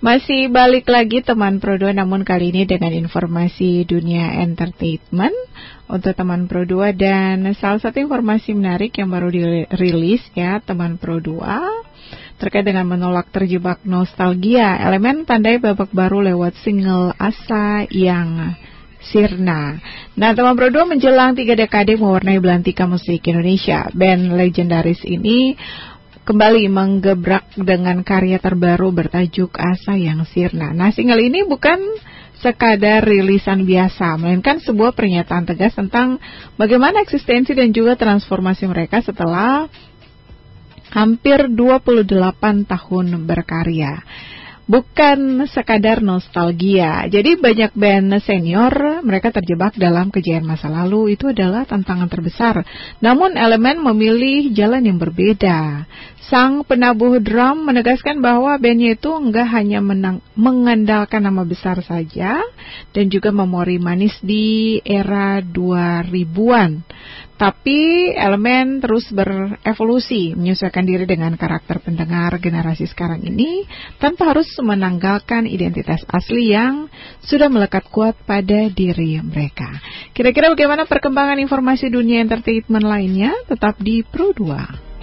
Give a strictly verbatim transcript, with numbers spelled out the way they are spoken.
Masih balik lagi teman Pro dua, namun kali ini dengan informasi dunia entertainment untuk teman Pro dua. Dan salah satu informasi menarik yang baru dirilis ya teman Pro dua terkait dengan menolak terjebak nostalgia, elemen tandai babak baru lewat single Asa yang Sirna. Nah, teman Pro dua menjelang tiga dekade mewarnai belantika musik Indonesia, band legendaris ini kembali menggebrak dengan karya terbaru bertajuk Asa yang Sirna. Nah, single ini bukan sekadar rilisan biasa, melainkan sebuah pernyataan tegas tentang bagaimana eksistensi dan juga transformasi mereka setelah hampir dua puluh delapan tahun berkarya. Bukan sekadar nostalgia. Jadi banyak band senior mereka terjebak dalam kejayaan masa lalu, itu adalah tantangan terbesar. Namun elemen memilih jalan yang berbeda. Sang penabuh drum menegaskan bahwa bandnya itu enggak hanya menang, mengandalkan nama besar saja dan juga memori manis di era dua ribuan. Tapi elemen terus berevolusi, menyesuaikan diri dengan karakter pendengar generasi sekarang ini tanpa harus menanggalkan identitas asli yang sudah melekat kuat pada diri mereka. Kira-kira bagaimana perkembangan informasi dunia entertainment lainnya? Tetap di Pro dua.